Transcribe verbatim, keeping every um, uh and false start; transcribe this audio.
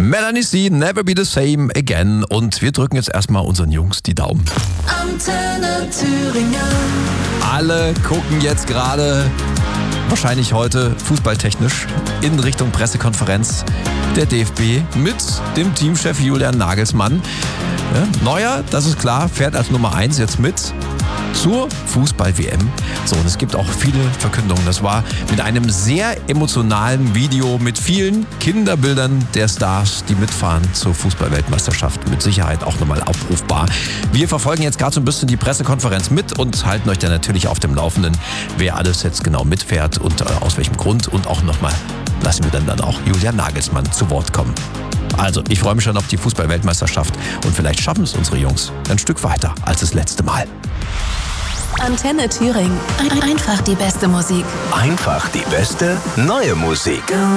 Melanie C, Never Be the Same Again. Und wir drücken jetzt erstmal unseren Jungs die Daumen. Antenne Thüringen. Alle gucken jetzt gerade, wahrscheinlich heute fußballtechnisch, in Richtung Pressekonferenz der D F B mit dem Teamchef Julian Nagelsmann. Ja, Neuer, das ist klar, fährt als Nummer eins jetzt mit zur Fußball-W M. So, und es gibt auch viele Verkündungen. Das war mit einem sehr emotionalen Video mit vielen Kinderbildern der Stars, die mitfahren zur Fußball-Weltmeisterschaft. Mit Sicherheit auch nochmal abrufbar. Wir verfolgen jetzt gerade so ein bisschen die Pressekonferenz mit und halten euch dann natürlich auf dem Laufenden, wer alles jetzt genau mitfährt und äh, aus welchem Grund. Und auch nochmal lassen wir dann, dann auch Julian Nagelsmann zu Wort kommen. Also, ich freue mich schon auf die Fußball-Weltmeisterschaft und vielleicht schaffen es unsere Jungs ein Stück weiter als das letzte Mal. Antenne Thüringen. Einfach die beste Musik. Einfach die beste neue Musik.